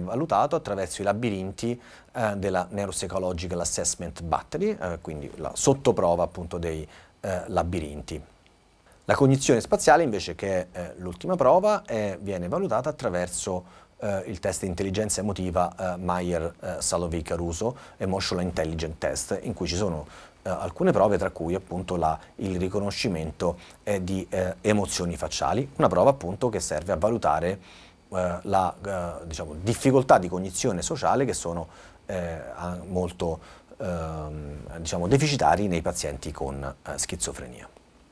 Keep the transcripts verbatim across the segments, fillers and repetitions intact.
valutato attraverso i labirinti eh, della Neuropsychological Assessment Battery, eh, quindi la sottoprova appunto dei eh, labirinti. La cognizione spaziale invece, che è eh, l'ultima prova, è, viene valutata attraverso eh, il test di intelligenza emotiva eh, Meyer-Salovey-Caruso Emotional Intelligence Test, in cui ci sono eh, alcune prove, tra cui appunto la, il riconoscimento eh, di eh, emozioni facciali, una prova appunto che serve a valutare eh, la eh, diciamo, difficoltà di cognizione sociale che sono eh, molto eh, diciamo, deficitari nei pazienti con eh, schizofrenia.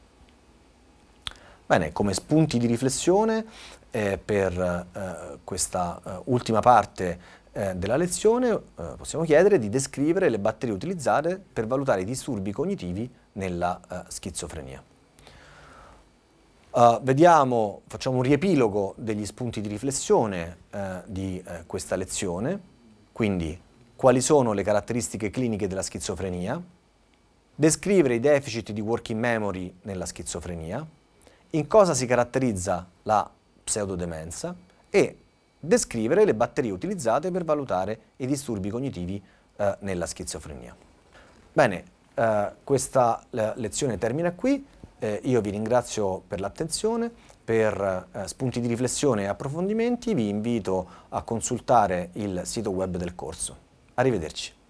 Bene, come spunti di riflessione eh, per eh, questa eh, ultima parte eh, della lezione eh, possiamo chiedere di descrivere le batterie utilizzate per valutare i disturbi cognitivi nella eh, schizofrenia. Uh, vediamo, facciamo un riepilogo degli spunti di riflessione eh, di eh, questa lezione, quindi quali sono le caratteristiche cliniche della schizofrenia, descrivere i deficit di working memory nella schizofrenia, in cosa si caratterizza la pseudodemenza e descrivere le batterie utilizzate per valutare i disturbi cognitivi eh, nella schizofrenia. Bene, eh, questa lezione termina qui, eh, io vi ringrazio per l'attenzione, per eh, spunti di riflessione e approfondimenti vi invito a consultare il sito web del corso. Arrivederci.